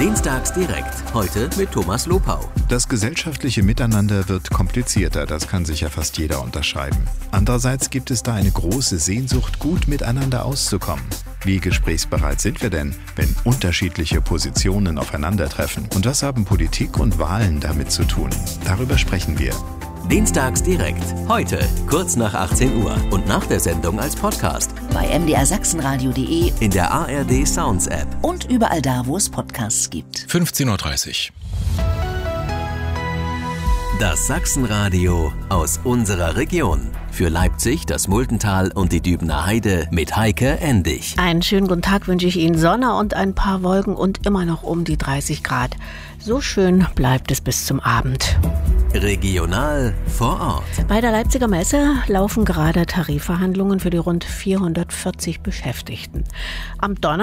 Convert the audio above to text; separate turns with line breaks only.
Dienstags direkt, heute mit Thomas Lopau.
Das gesellschaftliche Miteinander wird komplizierter, das kann sicher fast jeder unterschreiben. Andererseits gibt es da eine große Sehnsucht, gut miteinander auszukommen. Wie gesprächsbereit sind wir denn, wenn unterschiedliche Positionen aufeinandertreffen? Und was haben Politik und Wahlen damit zu tun? Darüber sprechen wir.
Dienstags direkt, heute kurz nach 18 Uhr und nach der Sendung als Podcast.
Bei mdrsachsenradio.de,
in der ARD Sounds App
und überall da, wo es Podcasts gibt.
15.30 Uhr.
Das Sachsenradio aus unserer Region. Für Leipzig, das Multental und die Dübener Heide mit Heike Endig.
Einen schönen guten Tag wünsche ich Ihnen. Sonne und ein paar Wolken und immer noch um die 30 Grad. So schön bleibt es bis zum Abend.
Regional vor Ort.
Bei der Leipziger Messe laufen gerade Tarifverhandlungen für die rund 440 Beschäftigten. Am Donnerstag